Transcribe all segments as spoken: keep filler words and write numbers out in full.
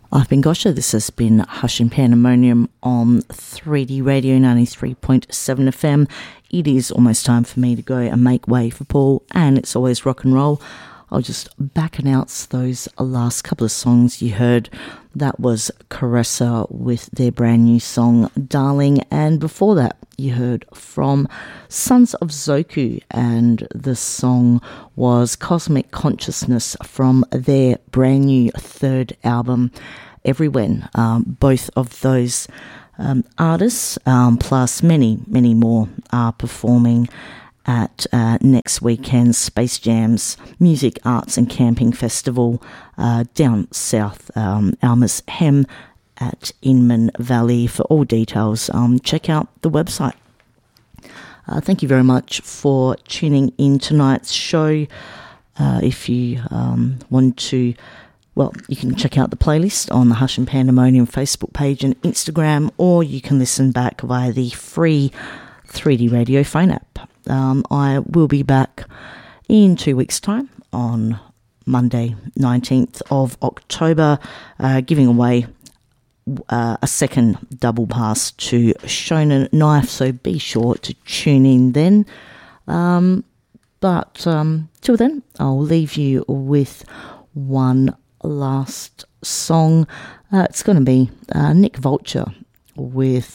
I've been Gosha. This has been Hush and Pandemonium on three D Radio ninety-three point seven F M. It is almost time for me to go and make way for Paul, and it's always rock and roll. I'll just back announce those last couple of songs you heard. That was Caressa with their brand new song, Darling. And before that, you heard from Sons of Zoku, and the song was Cosmic Consciousness from their brand new third album, Everywhen. Um, both of those um, artists, um, plus many, many more, are performing at uh, next weekend's Space Jams Music, Arts and Camping Festival uh, down south, um, Alma's Hem at Inman Valley. For all details, um, check out the website. Uh, thank you very much for tuning in tonight's show. Uh, if you um, want to, well, you can check out the playlist on the Hush and Pandemonium Facebook page and Instagram, or you can listen back via the free three D Radio phone app. Um, I will be back in two weeks' time on Monday, nineteenth of October, uh, giving away uh, a second double pass to Shonen Knife, so be sure to tune in then. Um, but um, till then, I'll leave you with one last song. Uh, it's going to be uh, Nick Vulture with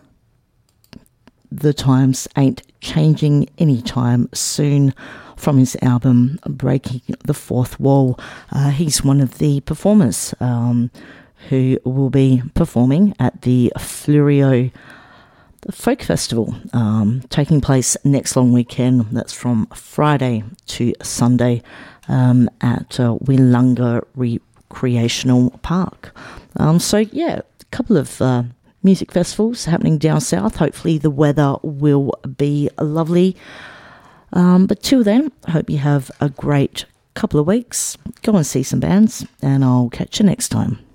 The Times Ain't Changing Anytime Soon from his album Breaking the Fourth Wall. Uh, he's one of the performers um, who will be performing at the Flurio Folk Festival, um, taking place next long weekend. That's from Friday to Sunday um, at uh, Willunga Recreational Park. Um, so yeah, a couple of uh, music festivals happening down south. Hopefully the weather will be lovely. Um, but till then, I hope you have a great couple of weeks. Go and see some bands, and I'll catch you next time.